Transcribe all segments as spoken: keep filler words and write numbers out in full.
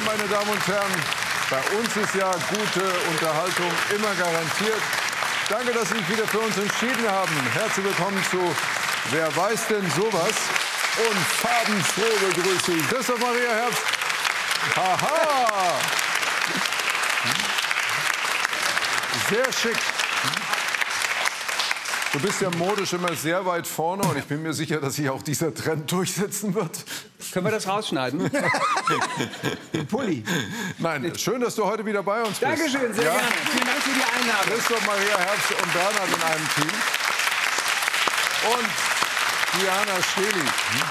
willkommen, meine Damen und Herren. Bei uns ist ja gute Unterhaltung immer garantiert. Danke, dass Sie sich wieder für uns entschieden haben. Herzlich willkommen zu Wer weiß denn sowas? Und farbenfroh begrüße ich Christoph Maria Herbst. Haha! Sehr schick. Du bist ja modisch immer sehr weit vorne und ich bin mir sicher, dass sich auch dieser Trend durchsetzen wird. Können wir das rausschneiden? Pulli. Nein, schön, dass du heute wieder bei uns bist. Dankeschön, sehr ja? gerne. Vielen Dank für die Einladung. Christoph Maria Herbst und Bernhard in einem Team. Und Diana Stehli.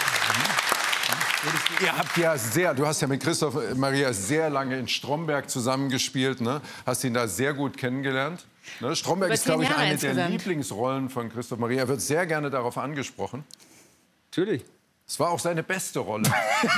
Ihr habt ja sehr, du hast ja mit Christoph Maria sehr lange in Stromberg zusammengespielt, ne? Hast ihn da sehr gut kennengelernt. Ne? Stromberg ist, glaube ich, eine der Lieblingsrollen von Christoph Maria. Er wird sehr gerne darauf angesprochen. Natürlich. Es war auch seine beste Rolle.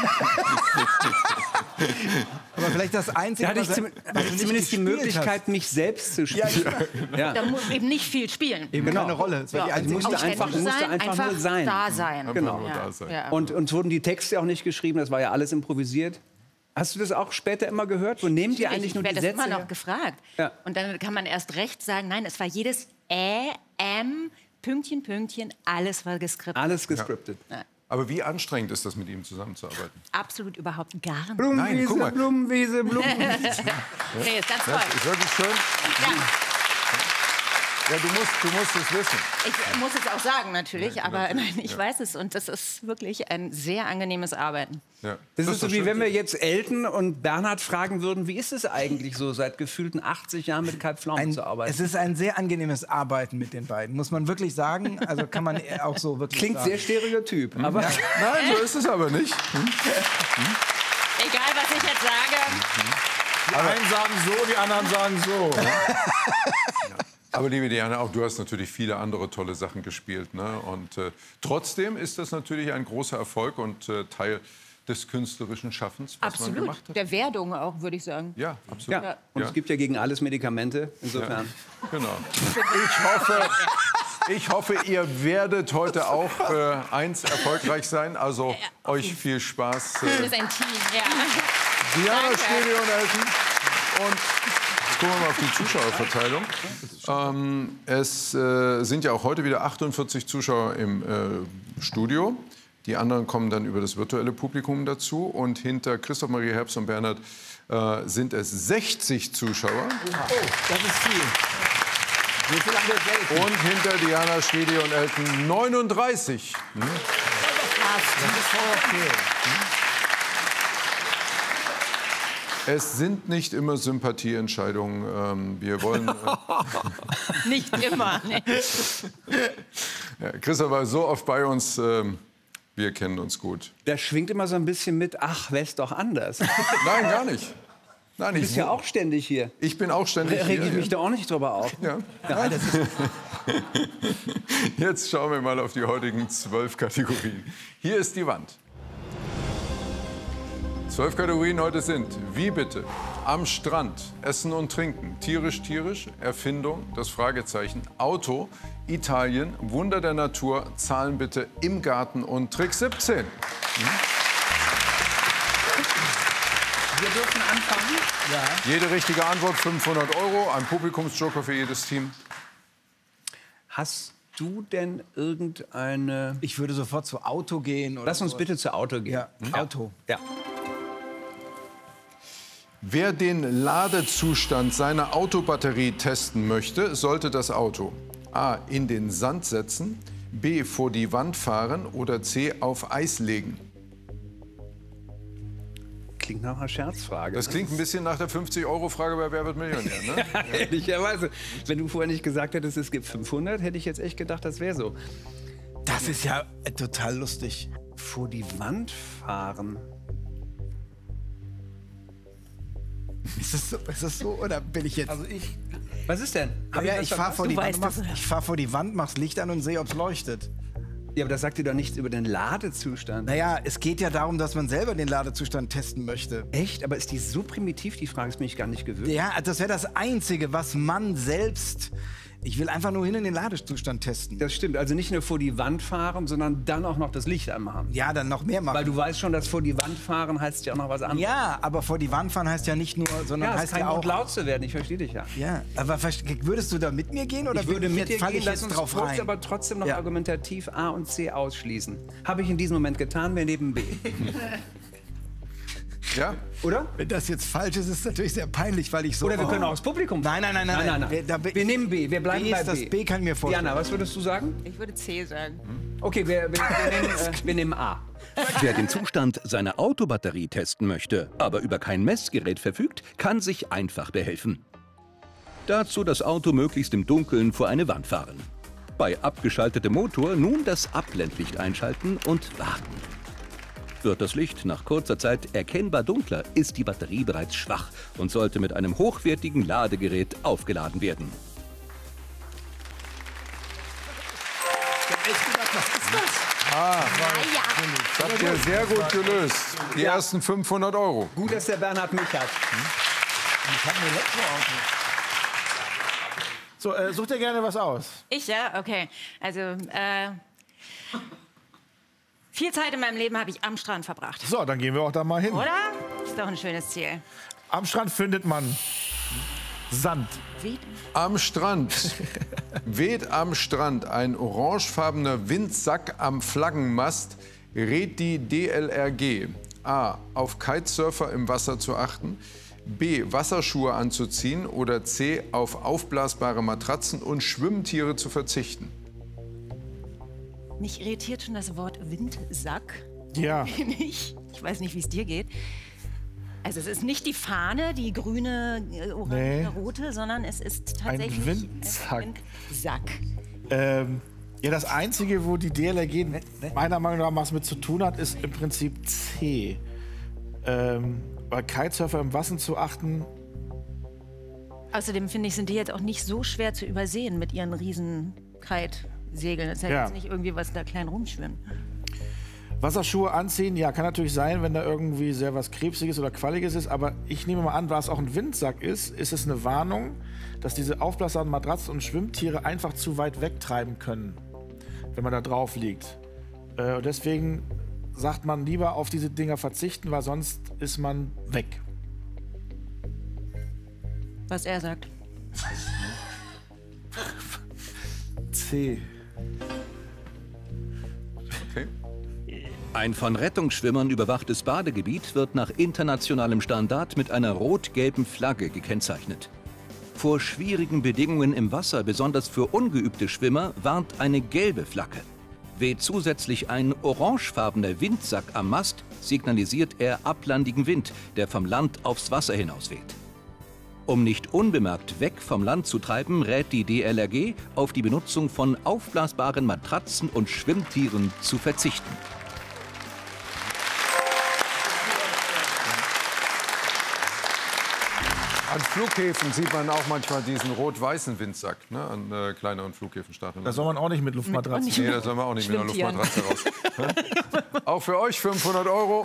Aber vielleicht das Einzige, da hatte ich zum, was ich zumindest die Möglichkeit, hast. mich selbst zu spielen. Ja, ja. Da muss eben nicht viel spielen. Eben genau. keine Rolle. Ja. Also musste einfach, sein, musste einfach, einfach nur sein. Da sein. Genau. Ja. Da sein. Ja. Und uns wurden die Texte auch nicht geschrieben, das war ja alles improvisiert. Hast du das auch später immer gehört? Wo nehmt ihr eigentlich nur die Sätze? Ich werde das immer noch gefragt. Ja. Und dann kann man erst recht sagen, nein, es war jedes Ä, M, Pünktchen, Pünktchen, alles war geskriptet. Alles geskriptet. Ja. Aber wie anstrengend ist das, mit ihm zusammenzuarbeiten? Absolut überhaupt gar nicht. Blumenwiese, Nein, guck mal. Blumenwiese, Blumenwiese. Nee, ist ganz toll. Das ist wirklich schön. Ja. Ja, du musst, du musst es wissen. Ich muss es auch sagen, natürlich, ja, aber natürlich. nein, ich ja. weiß es. Und das ist wirklich ein sehr angenehmes Arbeiten. Ja. Das, das ist so, wie schön. wenn wir jetzt Elton und Bernhard fragen würden, wie ist es eigentlich so, seit gefühlten achtzig Jahren mit Kai Pflaume zu arbeiten? Es ist ein sehr angenehmes Arbeiten mit den beiden, muss man wirklich sagen. Also kann man auch so wirklich Klingt sagen. sehr stereotyp. Mhm. Aber ja. Nein, so ist es aber nicht. Hm? Hm? Egal, was ich jetzt sage. Die einen sagen so, die anderen sagen so. Aber liebe Diana, auch du hast natürlich viele andere tolle Sachen gespielt. Ne? Und äh, trotzdem ist das natürlich ein großer Erfolg und äh, Teil des künstlerischen Schaffens, was absolut. man gemacht hat. Der Werdung auch, würde ich sagen. Ja, absolut. Ja. Und ja. es gibt ja gegen alles Medikamente, insofern. Ja. Genau. Ich hoffe, ich hoffe, ihr werdet heute auch äh, eins erfolgreich sein. Also ja, euch viel Spaß. Äh, das ist ein Team, ja. Diana Stehli und Elton. Und gucken wir mal auf die Zuschauerverteilung. Ähm, es äh, sind ja auch heute wieder achtundvierzig Zuschauer im äh, Studio. Die anderen kommen dann über das virtuelle Publikum dazu. Und hinter Christoph Maria Herbst und Bernhard äh, sind es sechzig Zuschauer. Oh, das ist viel. Wie viel haben wir selten? Und hinter Diana Stehli und Elton neununddreißig. Hm? Das ist voll okay. Es sind nicht immer Sympathieentscheidungen. Ähm, wir wollen. Äh nicht immer. Nee. Ja, Christoph war so oft bei uns. Ähm, wir kennen uns gut. Da schwingt immer so ein bisschen mit, ach, wär's doch anders. Nein, gar nicht. Nein, du bist ja auch ständig hier. Ich bin auch ständig Re hier. Reg ich mich ja. da auch nicht drüber auf. Ja. Ja. Nein, das ist Jetzt schauen wir mal auf die heutigen zwölf Kategorien. Hier ist die Wand. Zwölf Kategorien heute sind: Wie bitte? Am Strand, Essen und Trinken, tierisch, tierisch, Erfindung, das Fragezeichen, Auto, Italien, Wunder der Natur, Zahlen bitte im Garten und Trick siebzehn. Hm? Wir dürfen anfangen. Ja. Jede richtige Antwort fünfhundert Euro, ein Publikumsjoker für jedes Team. Hast du denn irgendeine... Ich würde sofort zu Auto gehen. Oder Lass uns so. bitte zu Auto gehen. Ja, Hm? Auto. Ja. Wer den Ladezustand seiner Autobatterie testen möchte, sollte das Auto A. in den Sand setzen, B. vor die Wand fahren oder C. auf Eis legen. Klingt nach einer Scherzfrage. Das klingt ein bisschen nach der fünfzig-Euro-Frage bei Wer wird Millionär, ne? Ja, ehrlicherweise. Wenn du vorher nicht gesagt hättest, es gibt fünfhundert, hätte ich jetzt echt gedacht, das wäre so. Das ist ja äh, total lustig. Vor die Wand fahren. Ist das so, ist das so oder bin ich jetzt... Also ich... Was ist denn? Aber ja, ich fahre vor, die Wand, weißt mach's- es. ich fahr vor die Wand, mach's Licht an und sehe, ob es leuchtet. Ja, aber das sagt dir doch nichts über den Ladezustand. Naja, es geht ja darum, dass man selber den Ladezustand testen möchte. Echt? Aber ist die so primitiv? Die Frage ist mich gar nicht gewöhnt. Ja, das wäre das Einzige, was man selbst Ich will einfach nur hin in den Ladezustand testen. Das stimmt. Also nicht nur vor die Wand fahren, sondern dann auch noch das Licht anmachen. Ja, dann noch mehr machen. Weil du weißt schon, dass vor die Wand fahren heißt ja auch noch was anderes. Ja, aber vor die Wand fahren heißt ja nicht nur, sondern Ja, es heißt ist kein ja auch... Grund, laut zu werden. Ich verstehe dich ja. Ja, aber würdest du da mit mir gehen oder Ich würde ich mit dir jetzt, falle gehen, ich lass jetzt uns drauf kurz, rein? aber trotzdem noch Ja. argumentativ A und C ausschließen. Habe ich in diesem Moment getan, wir nehmen B. Ja? Oder? Wenn das jetzt falsch ist, ist es natürlich sehr peinlich, weil ich so... Oder wir oh. können auch das Publikum Nein, nein, nein, nein. nein, nein, nein. Wir, da, Wir nehmen B, wir bleiben B bei ist das B. B, kann ich mir vorstellen. Diana, was würdest du sagen? Ich würde C sagen. Okay, wir, wir, wir, nehmen, äh, wir nehmen A. Wer den Zustand seiner Autobatterie testen möchte, aber über kein Messgerät verfügt, kann sich einfach behelfen. Dazu das Auto möglichst im Dunkeln vor eine Wand fahren. Bei abgeschaltetem Motor nun das Abblendlicht einschalten und warten. Wird das Licht nach kurzer Zeit erkennbar dunkler, ist die Batterie bereits schwach und sollte mit einem hochwertigen Ladegerät aufgeladen werden. Ah, Naja. das habt ihr sehr gut gelöst. Die ersten fünfhundert Euro. Gut, dass der Bernhard mich hat. Ich habe ein Elektroauto. So, äh, such dir gerne was aus. Ich, ja? Okay. Also, äh, viel Zeit in meinem Leben habe ich am Strand verbracht. So, dann gehen wir auch da mal hin. Oder? Ist doch ein schönes Ziel. Am Strand findet man Sand. Wie? Am Strand weht am Strand ein orangefarbener Windsack am Flaggenmast, rät die D L R G. A. Auf Kitesurfer im Wasser zu achten. B. Wasserschuhe anzuziehen. Oder C. Auf aufblasbare Matratzen und Schwimmtiere zu verzichten. Mich irritiert schon das Wort Windsack. Ja. Ich, ich weiß nicht, wie es dir geht. Also es ist nicht die Fahne, die grüne, äh, orange, Nee. rote, sondern es ist tatsächlich Ein Windsack. ein Windsack. Ähm, ja, das Einzige, wo die D L R G meiner Meinung nach was mit zu tun hat, ist im Prinzip C. Ähm, bei Kitesurfer im Wasser zu achten. Außerdem finde ich, sind die jetzt auch nicht so schwer zu übersehen mit ihren riesen Kite-Segeln. Das ist ja Ja. jetzt nicht irgendwie was da klein rumschwimmen. Wasserschuhe anziehen, ja, kann natürlich sein, wenn da irgendwie sehr was Krebsiges oder Qualliges ist. Aber ich nehme mal an, da es auch ein Windsack ist, ist es eine Warnung, dass diese aufblasbaren Matratzen und Schwimmtiere einfach zu weit wegtreiben können, wenn man da drauf liegt. Äh, und deswegen sagt man lieber auf diese Dinger verzichten, weil sonst ist man weg. Was er sagt. C. Okay. Ein von Rettungsschwimmern überwachtes Badegebiet wird nach internationalem Standard mit einer rot-gelben Flagge gekennzeichnet. Vor schwierigen Bedingungen im Wasser, besonders für ungeübte Schwimmer, warnt eine gelbe Flagge. Weht zusätzlich ein orangefarbener Windsack am Mast, signalisiert er ablandigen Wind, der vom Land aufs Wasser hinaus weht. Um nicht unbemerkt weg vom Land zu treiben, rät die D L R G, auf die Benutzung von aufblasbaren Matratzen und Schwimmtieren zu verzichten. An Flughäfen sieht man auch manchmal diesen rot-weißen Windsack, ne? An äh, kleineren Flughäfen starten. Da soll man auch nicht mit Luftmatratzen. Nee, da soll man auch nicht mit einer Schwimmtieren. Luftmatratze raus. Auch für euch fünfhundert Euro.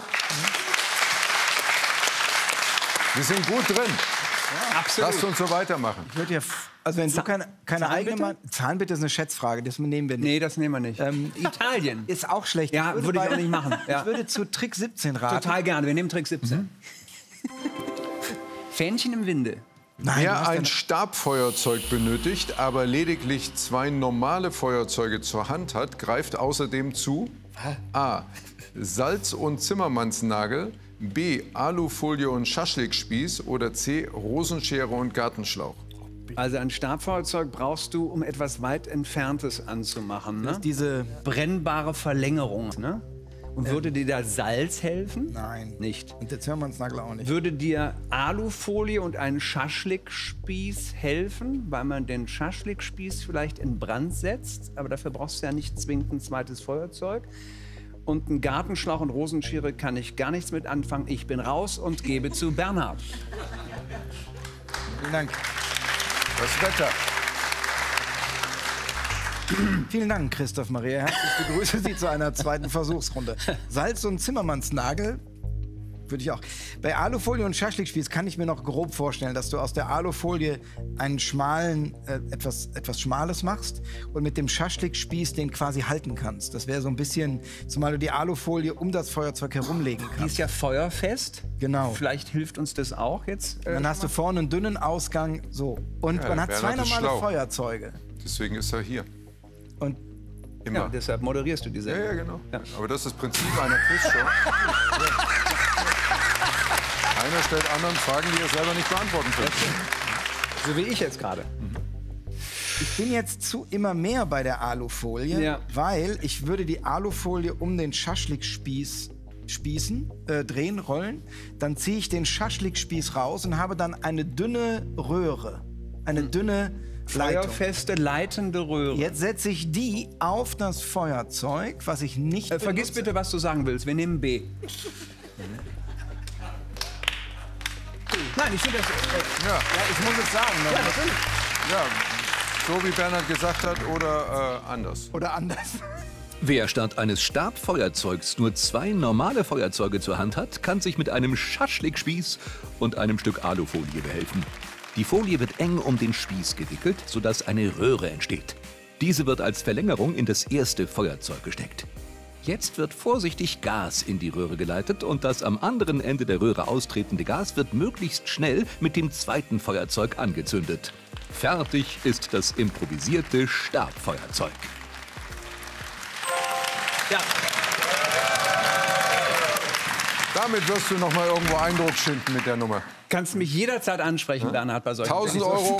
Wir sind gut drin. Absolut. Lasst uns so weitermachen. Ich würde ja, f- also wenn du keine, keine Zahnbitte? eigene Mann, Zahnbitte ist eine Schätzfrage, das nehmen wir nicht. Nee, das nehmen wir nicht. Ähm, Italien. Ist auch schlecht. Ja, würde ich bei- auch nicht machen. Ja. Ich würde zu Trick siebzehn raten. Total gerne. Wir nehmen Trick siebzehn. Fähnchen im Winde. Nein, du Wer hast ein ja- Stabfeuerzeug benötigt, aber lediglich zwei normale Feuerzeuge zur Hand hat, greift außerdem zu A. Salz- und Zimmermannsnagel, B. Alufolie und Schaschlikspieß oder C. Rosenschere und Gartenschlauch. Also ein Stabfeuerzeug brauchst du, um etwas weit Entferntes anzumachen. Ne? diese. Brennbare Verlängerung. Ne? Und würde dir da Salz helfen? Nein. Nicht. Und der Zimmermannsnagel auch nicht. Würde dir Alufolie und ein Schaschlikspieß helfen, weil man den Schaschlikspieß vielleicht in Brand setzt? Aber dafür brauchst du ja nicht zwingend ein zweites Feuerzeug. Und ein Gartenschlauch und Rosenschere kann ich gar nichts mit anfangen. Ich bin raus und gebe zu Bernhard. Vielen Dank. Das Wetter. Vielen Dank, Christoph Maria. Herzlich begrüße Sie zu einer zweiten Versuchsrunde. Salz- und Zimmermannsnagel würde ich auch. Bei Alufolie und Schaschlikspieß kann ich mir noch grob vorstellen, dass du aus der Alufolie einen schmalen, äh, etwas, etwas Schmales machst und mit dem Schaschlikspieß den quasi halten kannst. Das wäre so ein bisschen, zumal du die Alufolie um das Feuerzeug herumlegen kannst. Die ist ja feuerfest. Genau. Vielleicht hilft uns das auch jetzt. Äh, Dann hast du vorne einen dünnen Ausgang, so. Und Ja, man hat Bernhard zwei ist normale schlau. Feuerzeuge. Deswegen ist er hier. Und Immer. ja, deshalb moderierst du die Ja, Sendung. ja, genau. Ja. Aber das ist das Prinzip einer Quizshow. Einer stellt anderen Fragen, die er selber nicht beantworten kann. So wie ich jetzt gerade. ich bin jetzt zu immer mehr bei der Alufolie, Ja. weil ich würde die Alufolie um den Schaschlikspieß spießen, äh, drehen, rollen. Dann ziehe ich den Schaschlikspieß raus und habe dann eine dünne Röhre. Eine dünne Leitung. Feuerfeste, leitende Röhre. Jetzt setze ich die auf das Feuerzeug, was ich nicht Äh, vergiss benutze. bitte, was du sagen willst. Wir nehmen B. Nein, ich finde das... Äh, Ja, Ja, ich muss es sagen. ja, Dann. natürlich. ja, so wie Bernhard gesagt hat oder äh, anders. Oder anders. Wer statt eines Stabfeuerzeugs nur zwei normale Feuerzeuge zur Hand hat, kann sich mit einem Schaschlikspieß und einem Stück Alufolie behelfen. Die Folie wird eng um den Spieß gewickelt, sodass eine Röhre entsteht. Diese wird als Verlängerung in das erste Feuerzeug gesteckt. Jetzt wird vorsichtig Gas in die Röhre geleitet und das am anderen Ende der Röhre austretende Gas wird möglichst schnell mit dem zweiten Feuerzeug angezündet. Fertig ist das improvisierte Stabfeuerzeug. Ja. Damit wirst du noch mal irgendwo Eindruck schinden mit der Nummer. Kannst mich jederzeit ansprechen, Bernhard, bei solchen tausend wenn ich so- Euro.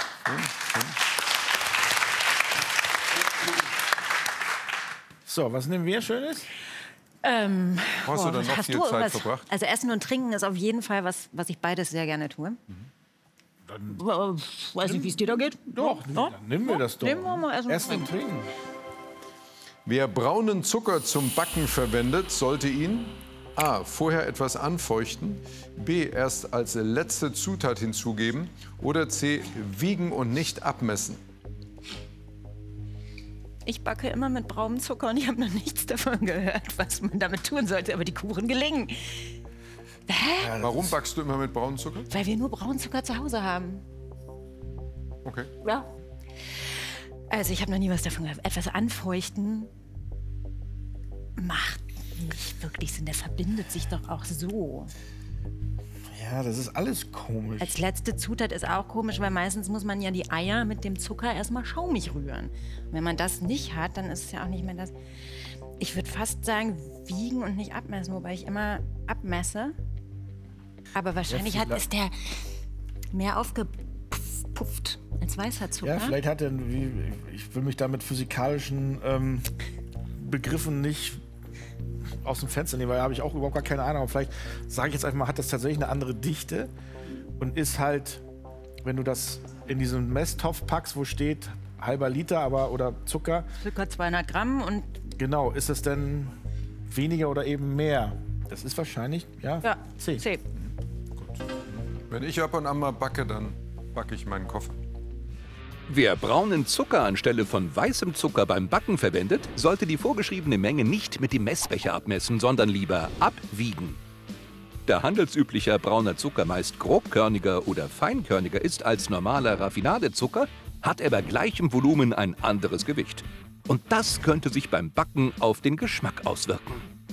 So, was nehmen wir Schönes? Ähm, Wo hast du dann noch hast viel du Zeit irgendwas? verbracht? Also Essen und Trinken ist auf jeden Fall was, was ich beides sehr gerne tue. Dann, weiß nicht, wie es dir da geht. Doch, dann nehmen wir das doch. Nehmen wir mal Essen und Essen und Trinken. Wer braunen Zucker zum Backen verwendet, sollte ihn a. vorher etwas anfeuchten, b. erst als letzte Zutat hinzugeben oder c. wiegen und nicht abmessen. Ich backe immer mit braunem Zucker und ich habe noch nichts davon gehört, was man damit tun sollte. Aber die Kuchen gelingen. Hä? Warum backst du immer mit braunem Zucker? Weil wir nur braunen Zucker zu Hause haben. Okay. Ja. Also ich habe noch nie was davon gehört. Etwas anfeuchten macht nicht wirklich Sinn. Der verbindet sich doch auch so. Ja, das ist alles komisch. Als letzte Zutat ist auch komisch, weil meistens muss man ja die Eier mit dem Zucker erstmal schaumig rühren. Und wenn man das nicht hat, dann ist es ja auch nicht mehr das. Ich würde fast sagen, wiegen und nicht abmessen, wobei ich immer abmesse. Aber wahrscheinlich Ja, hat, ist der mehr aufgepufft als weißer Zucker. Ja, vielleicht hat er, wie, ich will mich da mit physikalischen ähm, Begriffen nicht aus dem Fenster nehmen, weil da habe ich auch überhaupt gar keine Ahnung. Aber vielleicht sage ich jetzt einfach mal, hat das tatsächlich eine andere Dichte und ist halt, wenn du das in diesen Messtopf packst, wo steht halber Liter aber oder Zucker, Zucker zweihundert Gramm und genau, ist es denn weniger oder eben mehr? Das ist wahrscheinlich, ja, ja, C. C. Wenn ich ab und an mal backe, dann backe ich meinen Koffer. Wer braunen Zucker anstelle von weißem Zucker beim Backen verwendet, sollte die vorgeschriebene Menge nicht mit dem Messbecher abmessen, sondern lieber abwiegen. Da handelsüblicher brauner Zucker meist grobkörniger oder feinkörniger ist als normaler Raffinadezucker, hat er bei gleichem Volumen ein anderes Gewicht. Und das könnte sich beim Backen auf den Geschmack auswirken.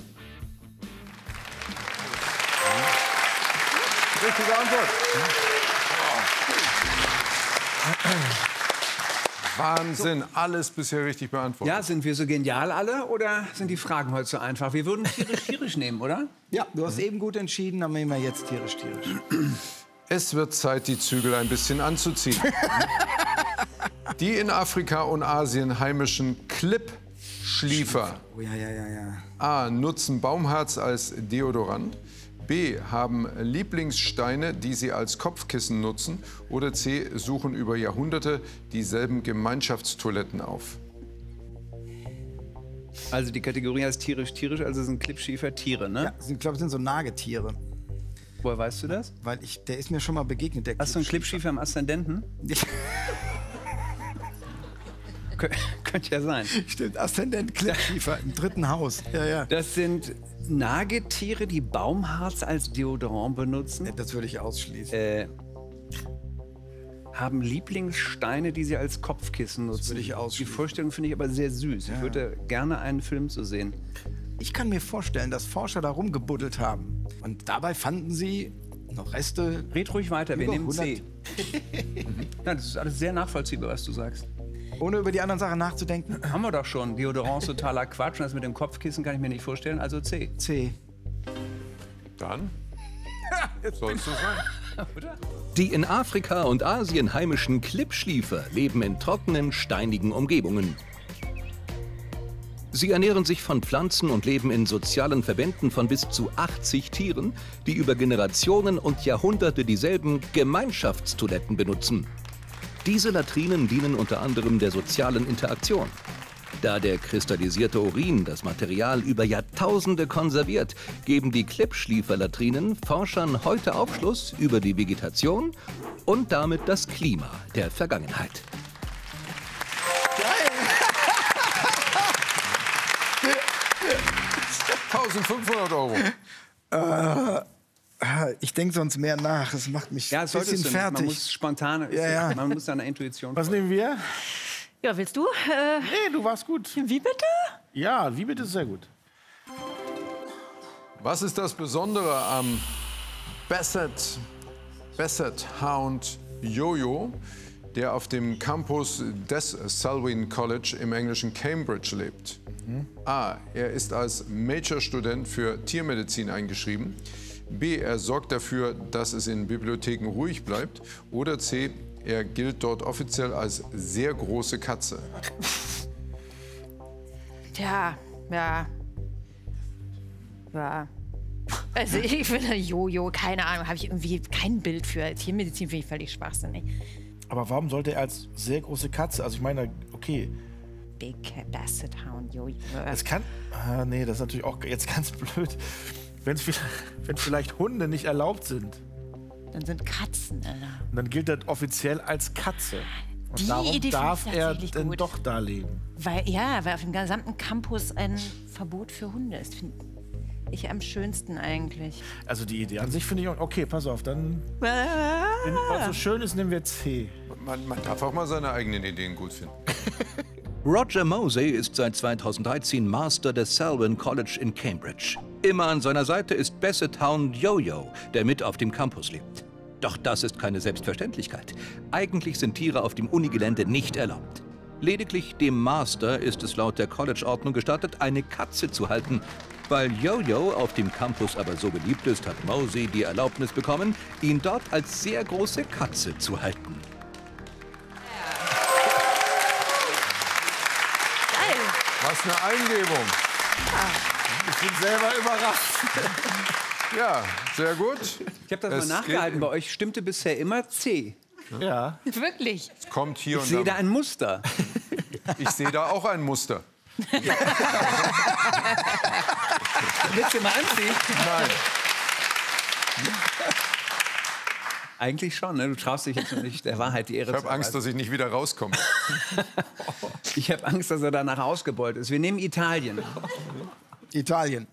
Richtige Antwort. Wahnsinn, alles bisher richtig beantwortet. Ja, sind wir so genial alle oder sind die Fragen heute so einfach? Wir würden tierisch tierisch nehmen, oder? Ja, du hast eben gut entschieden, dann nehmen wir jetzt tierisch, tierisch. Es wird Zeit, die Zügel ein bisschen anzuziehen. Die in Afrika und Asien heimischen Klippschliefer Oh ja, ja, ja, ja. A. nutzen Baumharz als Deodorant, B. haben Lieblingssteine, die sie als Kopfkissen nutzen oder C. suchen über Jahrhunderte dieselben Gemeinschaftstoiletten auf. Also die Kategorie heißt tierisch tierisch, also sind Klippschiefer Tiere, ne? Ja, ich glaube, das sind so Nagetiere. Woher weißt du das? Weil ich, der ist mir schon mal begegnet, der Hast du einen Klippschiefer im Aszendenten? Klippschiefer. Kö- Könnte ja sein. Stimmt, Aszendent Klippschiefer im dritten Haus. Ja, ja. Das sind Nagetiere, die Baumharz als Deodorant benutzen. Das würde ich ausschließen. Äh, haben Lieblingssteine, die sie als Kopfkissen nutzen. würde ich Die ausschließen. Vorstellung finde ich aber sehr süß. Ich würde gerne einen Film zu sehen. Ich kann mir vorstellen, dass Forscher da rumgebuddelt haben. Und dabei fanden sie noch Reste. Red ruhig weiter, wir Über nehmen C. Ja, das ist alles sehr nachvollziehbar, was du sagst. Ohne über die anderen Sachen nachzudenken. Haben wir doch schon. Deodorant ist totaler Quatsch. Und das mit dem Kopfkissen kann ich mir nicht vorstellen. Also C. C. Dann soll es so sein. Die in Afrika und Asien heimischen Klippschliefer leben in trockenen, steinigen Umgebungen. Sie ernähren sich von Pflanzen und leben in sozialen Verbänden von bis zu achtzig Tieren, die über Generationen und Jahrhunderte dieselben Gemeinschaftstoiletten benutzen. Diese Latrinen dienen unter anderem der sozialen Interaktion. Da der kristallisierte Urin das Material über Jahrtausende konserviert, geben die Klippschliefer-Latrinen Forschern heute Aufschluss über die Vegetation und damit das Klima der Vergangenheit. eintausendfünfhundert Euro. Ich denke sonst mehr nach. Das macht mich Ja, ein das solltest bisschen du nicht. Man fertig. muss spontan, Ja, ja. man muss seiner Intuition Was folgen. nehmen wir? Ja, willst du? Äh, Nee, du warst gut. wie bitte? Ja, wie bitte, ist sehr gut. Was ist das Besondere am Basset, Basset Hound Jojo, der auf dem Campus des Selwyn College im englischen Cambridge lebt? A. Er ist als Major-Student für Tiermedizin eingeschrieben. B. Er sorgt dafür, dass es in Bibliotheken ruhig bleibt. Oder C. Er gilt dort offiziell als sehr große Katze. Tja, ja. Ja. Also ich finde Jojo, keine Ahnung, habe ich irgendwie kein Bild für. Tiermedizin finde ich völlig schwachsinnig. Aber warum sollte er als sehr große Katze, also ich meine, okay, Big Basset Hound Jojo. es kann, ah, nee, das ist natürlich auch jetzt ganz blöd, wenn's vielleicht, wenn vielleicht Hunde nicht erlaubt sind, Dann sind Katzen, Alter. und dann gilt er offiziell als Katze. Und Die darum Idee darf finde ich er tatsächlich denn gut. doch da leben. Weil, ja, weil auf dem gesamten Campus ein Verbot für Hunde ist. Finde ich am schönsten eigentlich. Also die Idee an sich finde ich auch, okay, pass auf, dann, wenn Ah. was so schön ist, nehmen wir C. Man, man darf auch mal seine eigenen Ideen gut finden. Roger Mosey ist seit zweitausenddreizehn Master des Selwyn College in Cambridge. Immer an seiner Seite ist Basset Hound Jojo, der mit auf dem Campus lebt. Doch das ist keine Selbstverständlichkeit. Eigentlich sind Tiere auf dem Unigelände nicht erlaubt. Lediglich dem Master ist es laut der College-Ordnung gestattet, eine Katze zu halten. Weil Jojo auf dem Campus aber so beliebt ist, hat Mosey die Erlaubnis bekommen, ihn dort als sehr große Katze zu halten. Geil. Was eine Eingebung. Ich bin selber überrascht. Ja, sehr gut. Ich habe das Es mal nachgehalten. geht- Bei euch stimmte bisher immer C. Ja. Wirklich. Es kommt hier Ich und sehe da da. ein Muster. Ich sehe da auch ein Muster. Willst du mal anziehen? Nein. Eigentlich schon, ne? Du traust dich jetzt noch nicht der Wahrheit die Ehre Ich zu habe Angst, erweisen. dass ich nicht wieder rauskomme. Ich habe Angst, dass er danach ausgebeult ist. Wir nehmen Italien. Italien.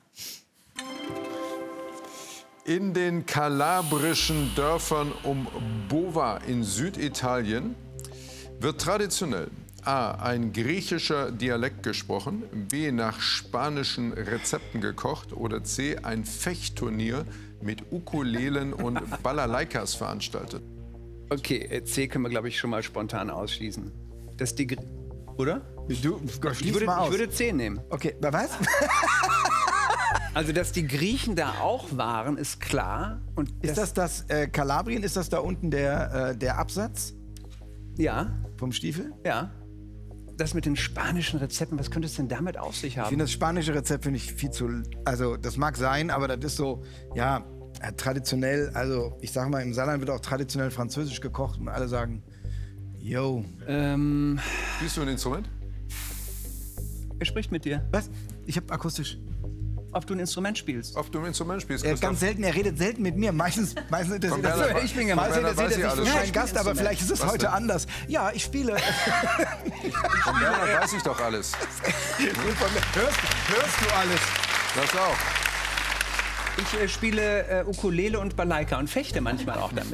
In den kalabrischen Dörfern um Bova in Süditalien wird traditionell A. ein griechischer Dialekt gesprochen, B. nach spanischen Rezepten gekocht oder C. ein Fechtturnier mit Ukulelen und Balalaikas veranstaltet. Okay, äh, C können wir, glaube ich, schon mal spontan ausschließen. Das die Gr- Oder? Du, Ich schließ würde, mal aus. ich würde C nehmen. Okay, na was? Also, dass die Griechen da auch waren, ist klar. Und Ist das das äh, Kalabrien? Ist das da unten der, äh, der Absatz Ja, vom Stiefel? ja. Das mit den spanischen Rezepten, was könnte es denn damit auf sich Ich haben? finde das spanische Rezept finde ich viel zu. Also das mag sein, aber das ist so, ja, äh, traditionell. Also ich sag mal, im Saarland wird auch traditionell französisch gekocht und alle sagen, yo. Ähm, Spielst du ein Instrument? wer spricht mit dir? Was? Ich habe akustisch. ob du ein Instrument spielst. Ob du ein Instrument spielst, Äh, Christoph? ganz selten, er redet selten mit mir. Meistens, meistens interessiert Von er Werner- sich. Ich bin gemeint. Meistens Von Werner interessiert weiß er sich ich für alles. einen Gast, aber vielleicht ist es Was heute denn? anders. Ja, ich spiele. Von Werner weiß ich doch alles. hörst, hörst du alles? Das auch. Ich äh, spiele äh, Ukulele und Balaika und fechte manchmal auch damit.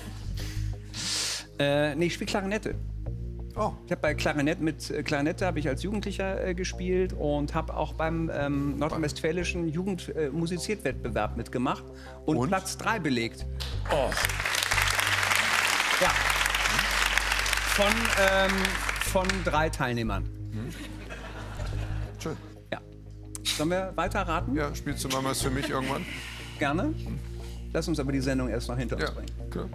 äh, nee, ich spiele Klarinette. Oh. Ich habe bei Klarinette mit äh, Klarinette habe ich als Jugendlicher äh, gespielt und habe auch beim ähm, nordrhein-westfälischen Jugendmusizierwettbewerb mitgemacht und, Und? Platz drei belegt. Oh. Ja. Von, ähm, von drei Teilnehmern. Schön. Ja. Sollen wir weiter raten? Ja, spielst du mal was für mich irgendwann? Gerne. Lass uns aber die Sendung erst noch hinter uns Ja, bringen. klar.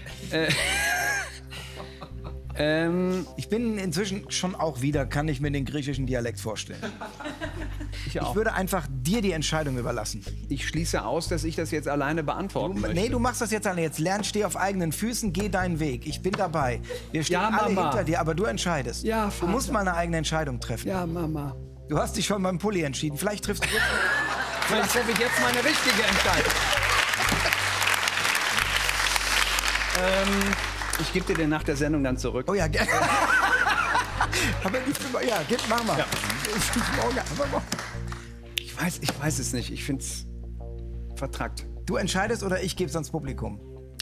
Ähm, Ich bin inzwischen schon auch wieder, kann ich mir den griechischen Dialekt vorstellen. ich Ich auch. würde einfach dir die Entscheidung überlassen. Ich schließe aus, dass ich das jetzt alleine beantworten Du, möchte. nee, du machst das jetzt alle. Jetzt lern, steh auf eigenen Füßen, geh deinen Weg. Ich bin dabei. Wir stehen Ja, alle Mama. hinter dir, aber du entscheidest. Ja, du Vater. musst mal eine eigene Entscheidung treffen. Ja, Mama. Du hast dich schon beim Pulli entschieden. Vielleicht triffst du jetzt... Vielleicht treffe ich jetzt meine richtige Entscheidung. ähm, ich gebe dir den nach der Sendung dann zurück. Oh ja, gerne. Aber nicht immer. Ja, gib, mach mal. Morgen, aber morgen. Ich weiß, ich weiß es nicht. Ich finde es vertrackt. Du entscheidest oder ich gebe es ans Publikum?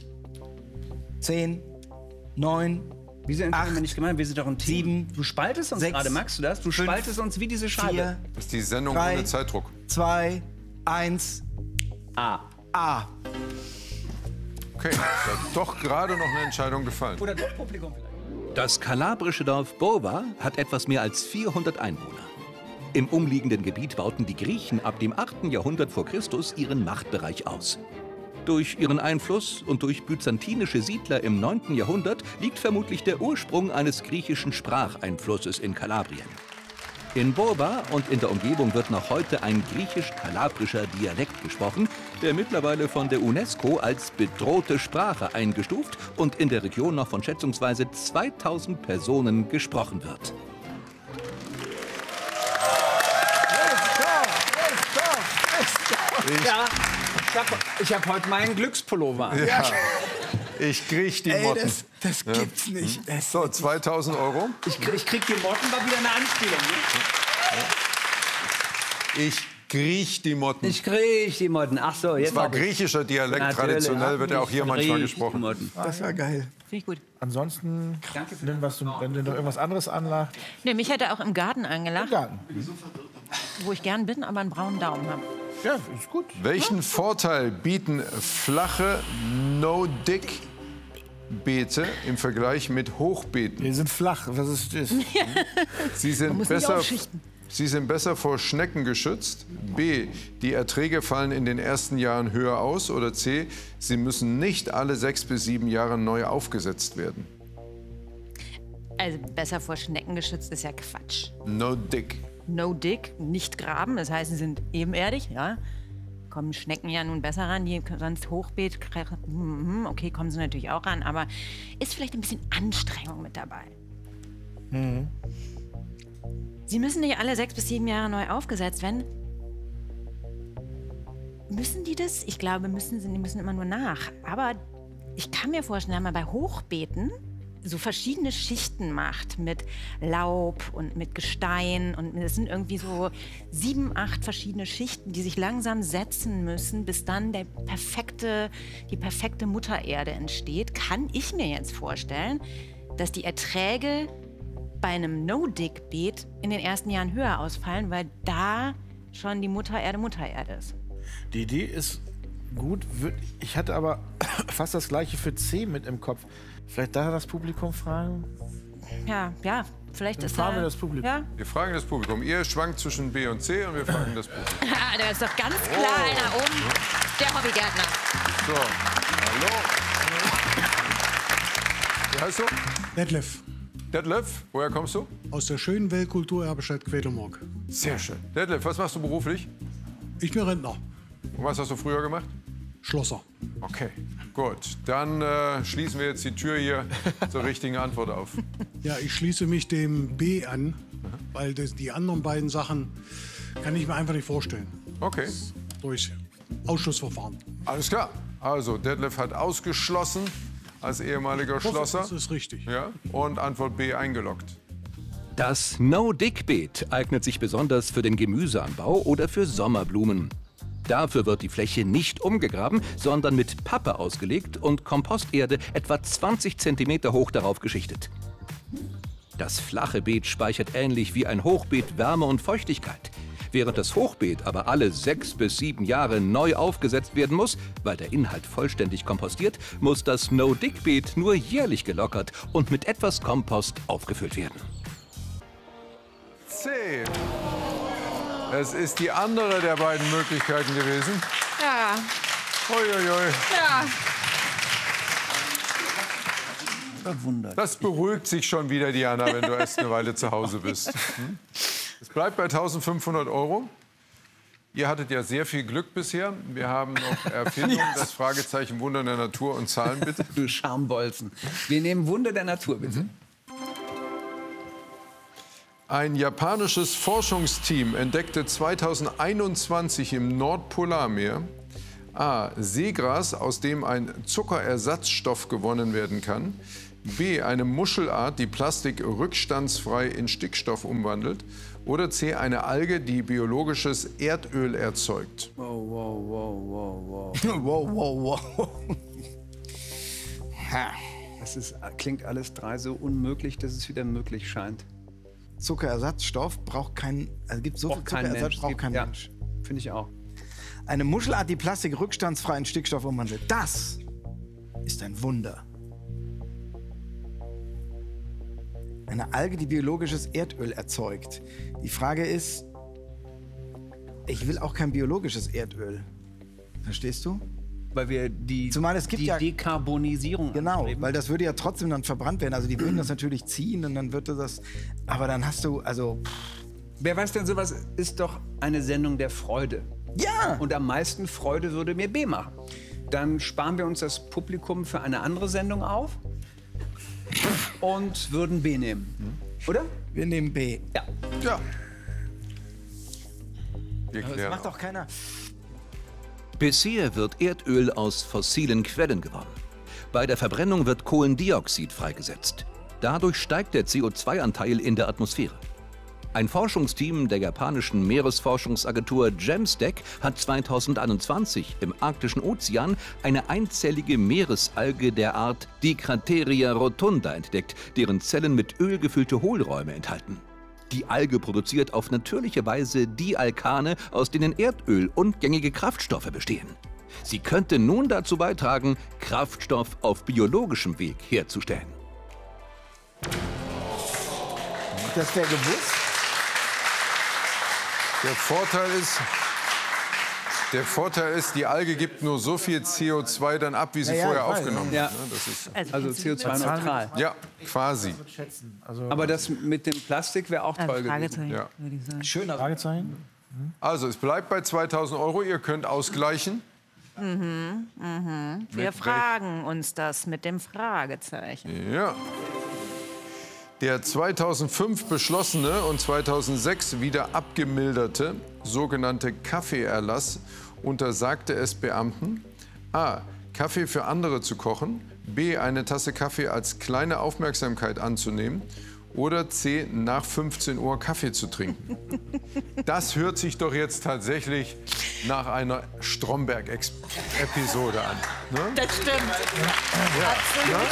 Zehn, neun, Wieso entscheiden wir Acht, nicht gemeinsam? Wir sind doch ein Team. sieben, Du spaltest uns sechs, gerade, magst du das? Du fünf, spaltest uns wie diese Scheibe. vier, Das ist die Sendung Drei. ohne Zeitdruck. zwei, eins, A. A. Okay, da hat doch gerade noch eine Entscheidung gefallen. Oder doch Publikum vielleicht. Das kalabrische Dorf Bova hat etwas mehr als vierhundert Einwohner. Im umliegenden Gebiet bauten die Griechen ab dem achten Jahrhundert vor Christus ihren Machtbereich aus. Durch ihren Einfluss und durch byzantinische Siedler im neunten Jahrhundert liegt vermutlich der Ursprung eines griechischen Spracheinflusses in Kalabrien. In Bova und in der Umgebung wird noch heute ein griechisch-kalabrischer Dialekt gesprochen, der mittlerweile von der UNESCO als bedrohte Sprache eingestuft und in der Region noch von schätzungsweise zweitausend Personen gesprochen wird. Ja, ich habe ich hab heute meinen Glückspullover an. Ja. Ich krieg die Ey, Motten. das, das gibt's nicht. Das, So, zweitausend Euro. Ich, krieg- ich krieg die Motten, war wieder eine Anspielung. Ne? Ich krieg die Motten. Ich krieg die Motten. Ach so, jetzt Das war hab ich- griechischer Dialekt. Natürlich, Traditionell wird ja auch hier ich manchmal krieg gesprochen. die Motten. das war geil. Finde ich gut. Ansonsten, Danke für nimm, was du, wenn dir noch irgendwas anderes anlacht, Nee, mich hätte auch im Garten angelacht, Garten. wo ich gern bin, aber einen braunen Daumen habe. Ja, ist gut. Welchen Vorteil bieten flache No-Dick-Beete im Vergleich mit Hochbeeten? Die sind flach. Was ist das? Sie sind, muss nicht besser, aufschichten. Sie sind besser vor Schnecken geschützt. B. Die Erträge fallen in den ersten Jahren höher aus. Oder C. Sie müssen nicht alle sechs bis sieben Jahre neu aufgesetzt werden. Also besser vor Schnecken geschützt ist ja Quatsch. No-Dick. No Dick, nicht graben, das heißt, sie sind ebenerdig, ja. Kommen Schnecken ja nun besser ran, die sonst Hochbeet, hm, okay, kommen sie natürlich auch ran, aber ist vielleicht ein bisschen Anstrengung mit dabei. Mhm. Sie müssen nicht alle sechs bis sieben Jahre neu aufgesetzt werden. Müssen die das? Ich glaube, müssen sie, die müssen immer nur nach. Aber ich kann mir vorstellen, wenn man bei Hochbeeten so verschiedene Schichten macht mit Laub und mit Gestein und es sind irgendwie so sieben, acht verschiedene Schichten, die sich langsam setzen müssen, bis dann der perfekte, die perfekte Muttererde entsteht, kann ich mir jetzt vorstellen, dass die Erträge bei einem No-Dick-Beet in den ersten Jahren höher ausfallen, weil da schon die Muttererde Muttererde ist. Die Idee ist gut. Würd- Ich hatte aber fast das Gleiche für C mit im Kopf. Vielleicht da das Publikum fragen? Ja, ja, vielleicht Dann ist fragen da... wir das Publikum. Ja, Wir fragen das Publikum. Ihr schwankt zwischen B und C und wir fragen das Publikum. ah, da ist doch ganz klar einer oben, der Hobbygärtner. So, hallo. Wie heißt du? Detlef, Detlef, woher kommst du? aus der schönen Weltkulturerbe-Stadt Quedlinburg. Sehr schön. Detlef, was machst du beruflich? Ich bin Rentner, Und was hast du früher gemacht? Schlosser. Okay, gut. Dann äh, schließen wir jetzt die Tür hier zur richtigen Antwort auf. Ja, ich schließe mich dem B an, weil das, die anderen beiden Sachen kann ich mir einfach nicht vorstellen. Okay, Durch Ausschussverfahren. alles klar. Also, Detlef hat ausgeschlossen als ehemaliger Schlosser. Das ist richtig. Ja, und Antwort B eingeloggt. Das No-Dick-Beet eignet sich besonders für den Gemüseanbau oder für Sommerblumen. Dafür wird die Fläche nicht umgegraben, sondern mit Pappe ausgelegt und Komposterde etwa zwanzig Zentimeter hoch darauf geschichtet. Das flache Beet speichert ähnlich wie ein Hochbeet Wärme und Feuchtigkeit. Während das Hochbeet aber alle sechs bis sieben Jahre neu aufgesetzt werden muss, weil der Inhalt vollständig kompostiert, muss das No-Dick-Beet nur jährlich gelockert und mit etwas Kompost aufgefüllt werden. C. Es ist die andere der beiden Möglichkeiten gewesen. Ja, Uiuiui. ja. Verwundert. Das beruhigt sich schon wieder, Diana, wenn du erst eine Weile zu Hause bist. Hm? Es bleibt bei eintausendfünfhundert Euro. Ihr hattet ja sehr viel Glück bisher. Wir haben noch Erfindung, das Fragezeichen Wunder der Natur und Zahlen, bitte. Du Schambolzen. Wir nehmen Wunder der Natur, bitte. Ein japanisches Forschungsteam entdeckte zweitausendeinundzwanzig im Nordpolarmeer A. Seegras, aus dem ein Zuckerersatzstoff gewonnen werden kann. B. Eine Muschelart, die Plastik rückstandsfrei in Stickstoff umwandelt. Oder C. Eine Alge, die biologisches Erdöl erzeugt. Wow, wow, wow, wow, wow. wow, wow, wow. Ha. Das ist, klingt alles drei so unmöglich, dass es wieder möglich scheint. Zuckerersatzstoff braucht kein, also gibt so viel Braucht kein Zuckerersatz, Mensch. braucht kein Ja, Mensch. finde ich auch. Eine Muschelart, die Plastik rückstandsfrei in Stickstoff umwandelt. Das ist ein Wunder. Eine Alge, die biologisches Erdöl erzeugt. Die Frage ist, ich will auch kein biologisches Erdöl. Verstehst du? Weil wir die, Zumal es gibt die ja- Dekarbonisierung Genau, anstreben. weil das würde ja trotzdem dann verbrannt werden. Also die würden das natürlich ziehen und dann würde das, aber dann hast du, also, Wer weiß denn, sowas ist doch eine Sendung der Freude. ja! Und am meisten Freude würde mir B machen. Dann sparen wir uns das Publikum für eine andere Sendung auf und würden B nehmen. Oder? Wir nehmen B. Ja. Ja. Wir Das klären macht auch. doch keiner. Bisher wird Erdöl aus fossilen Quellen gewonnen. Bei der Verbrennung wird Kohlendioxid freigesetzt. Dadurch steigt der C O zwei Anteil in der Atmosphäre. Ein Forschungsteam der japanischen Meeresforschungsagentur JAMSTEC hat zweitausendeinundzwanzig im Arktischen Ozean eine einzellige Meeresalge der Art Dicrateria rotunda entdeckt, deren Zellen mit Öl gefüllte Hohlräume enthalten. Die Alge produziert auf natürliche Weise Dialkane, aus denen Erdöl und gängige Kraftstoffe bestehen. Sie könnte nun dazu beitragen, Kraftstoff auf biologischem Weg herzustellen. Das wäre gewusst. Der Vorteil ist, der Vorteil ist, die Alge gibt nur so viel C O zwei dann ab, wie sie Ja, ja, vorher ich weiß. aufgenommen Ja. hat. ne? Das ist, Also C O zwei neutral. ja, quasi. Aber das mit dem Plastik wäre auch Also toll gewesen. Fragezeichen, Ja. würde ich sagen. Schöner Fragezeichen? Also, es bleibt bei zweitausend Euro. Ihr könnt ausgleichen. Wir fragen uns das mit dem Fragezeichen. Ja. Der zweitausendfünf beschlossene und zweitausendsechs wieder abgemilderte sogenannte Kaffeeerlass untersagte es Beamten, a. Kaffee für andere zu kochen, b. eine Tasse Kaffee als kleine Aufmerksamkeit anzunehmen oder c. nach fünfzehn Uhr Kaffee zu trinken. Das hört sich doch jetzt tatsächlich nach einer Stromberg-Episode an. Ne? Das stimmt. Absolut.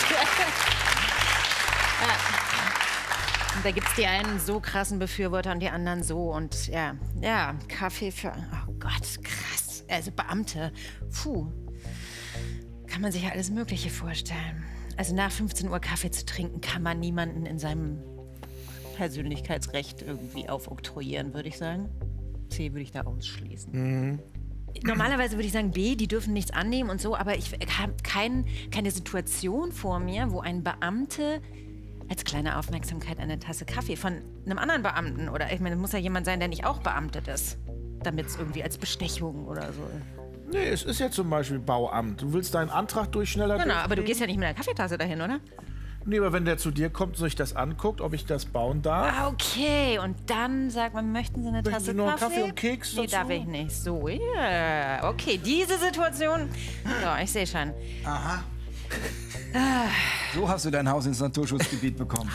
Ja. Und da gibt es die einen so krassen Befürworter und die anderen so. Und ja, ja, Kaffee für. Oh Gott, krass. Also Beamte. Puh. Kann man sich ja alles Mögliche vorstellen. Also nach fünfzehn Uhr Kaffee zu trinken, kann man niemanden in seinem Persönlichkeitsrecht irgendwie aufoktroyieren, würde ich sagen. C würde ich da ausschließen. Mhm. Normalerweise würde ich sagen B, die dürfen nichts annehmen und so, aber ich habe kein, keine Situation vor mir, wo ein Beamte als kleine Aufmerksamkeit eine Tasse Kaffee von einem anderen Beamten oder ich meine, es muss ja jemand sein, der nicht auch beamtet ist, damit es irgendwie als Bestechung oder so. Nee, es ist ja zum Beispiel Bauamt. Du willst deinen Antrag durch schneller Genau, aber du durchkriegen? gehst ja nicht mit einer Kaffeetasse dahin, oder? Nee, aber wenn der zu dir kommt und sich das anguckt, ob ich das bauen darf. Ah, okay. Und dann sagt man, möchten Sie eine Möchten Tasse Sie nur einen Kaffee? Kaffee und Keks Nee, dazu? darf ich nicht. So, ja. Okay, diese Situation. So, ich sehe schon. Aha. So hast du dein Haus ins Naturschutzgebiet bekommen.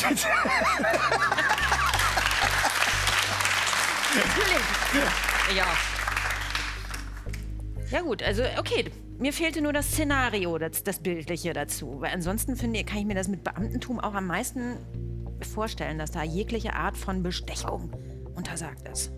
Ja. Ja gut, also okay. Mir fehlte nur das Szenario, das, das Bildliche dazu. Weil ansonsten finde ich, kann ich mir das mit Beamtentum auch am meisten vorstellen, dass da jegliche Art von Bestechung untersagt ist.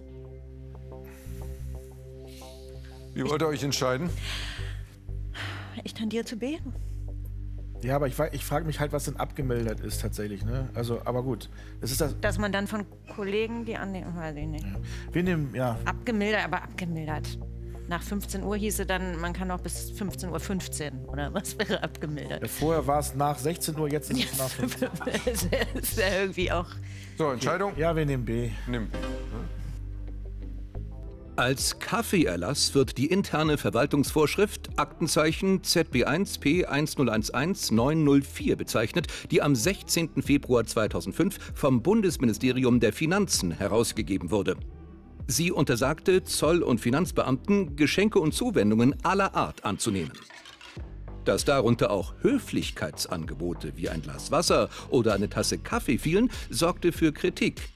Wie wollt ihr euch entscheiden? Ich tendiere zu B. Ja, aber ich, fra- ich frage mich halt, was denn abgemildert ist tatsächlich. Ne? Also, aber gut. Das ist das. Dass man dann von Kollegen die annehmen, weiß ich nicht. Wir nehmen, ja. Abgemildert, aber abgemildert. Nach fünfzehn Uhr hieße dann, man kann auch bis fünfzehn Uhr fünfzehn. Oder was wäre abgemildert? Ja, vorher war es nach sechzehn Uhr, jetzt ist es nach fünfzehn. Das ist ja irgendwie auch... So, Entscheidung? Ja, wir nehmen B. Nimm. Als Kaffeeerlass wird die interne Verwaltungsvorschrift Aktenzeichen Z B eins P eins null eins eins neun null vier bezeichnet, die am sechzehnten Februar zweitausendfünf vom Bundesministerium der Finanzen herausgegeben wurde. Sie untersagte Zoll- und Finanzbeamten, Geschenke und Zuwendungen aller Art anzunehmen. Dass darunter auch Höflichkeitsangebote wie ein Glas Wasser oder eine Tasse Kaffee fielen, sorgte für Kritik.